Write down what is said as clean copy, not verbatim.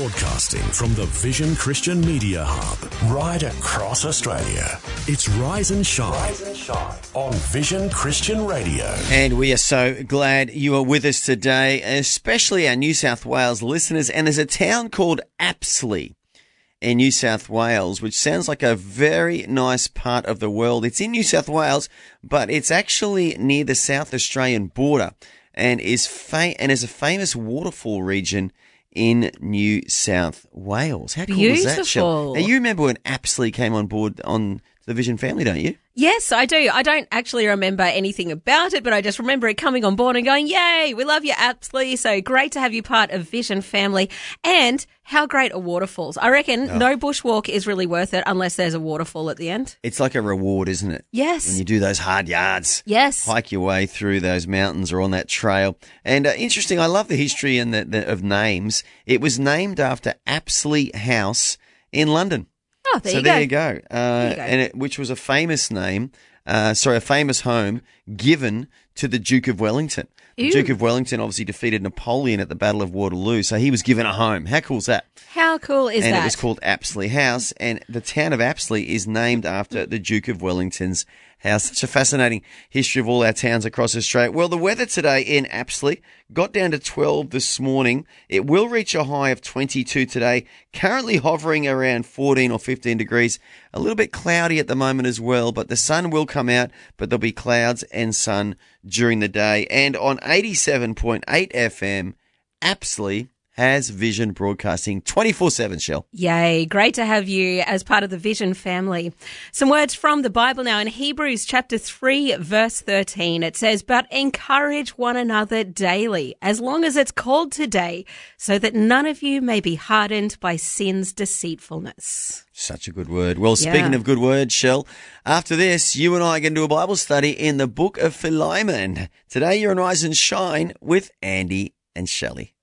Broadcasting from the Vision Christian Media Hub, right across Australia. It's Rise and Shine. Rise and Shine on Vision Christian Radio. And we are so glad you are with us today, especially our New South Wales listeners. And there's a town called Apsley in New South Wales, which sounds like a very nice part of the world. It's in New South Wales, but it's actually near the South Australian border and is a famous waterfall region in New South Wales. How cool is that, Shell? Now, you remember when Apsley came on board on the Vision family, don't you? Yes, I do. I don't actually remember anything about it, but I just remember it coming on board and going, yay, we love you, Apsley. So great to have you part of Vision family. And how great are waterfalls? I reckon no bushwalk is really worth it unless there's a waterfall at the end. It's like a reward, isn't it? Yes. When you do those hard yards. Yes. Hike your way through those mountains or on that trail. And interesting, I love the history and of names. It was named after Apsley House in London. Oh, there you go. Which was a famous name, a famous home given to the Duke of Wellington. The Duke of Wellington obviously defeated Napoleon at the Battle of Waterloo, so he was given a home. How cool is that? How cool is that? And it was called Apsley House, and the town of Apsley is named after the Duke of Wellington's house. Such a fascinating history of all our towns across Australia. Well, the weather today in Apsley got down to 12 this morning. It will reach a high of 22 today, currently hovering around 14 or 15 degrees. A little bit cloudy at the moment as well, but the sun will come out, but there'll be clouds and sun during the day. And on 87.8 FM, Apsley has Vision broadcasting 24/7, Shell. Yay. Great to have you as part of the Vision family. Some words from the Bible now in Hebrews chapter 3, verse 13. It says, "But encourage one another daily, as long as it's called today, so that none of you may be hardened by sin's deceitfulness." Such a good word. Well, speaking of good words, Shell, after this, you and I are going to do a Bible study in the book of Philemon. Today, you're on Rise and Shine with Andy and Shelley.